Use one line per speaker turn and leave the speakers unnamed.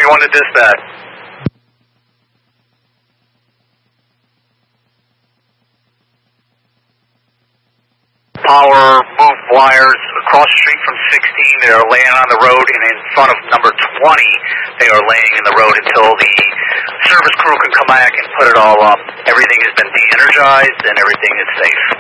1 to dispatch. Power moved wires across the street from 16. They are laying on the road, and in front of number 20, they are laying in the road until the service crew can come back and put it all up. Everything has been de-energized, and everything is safe.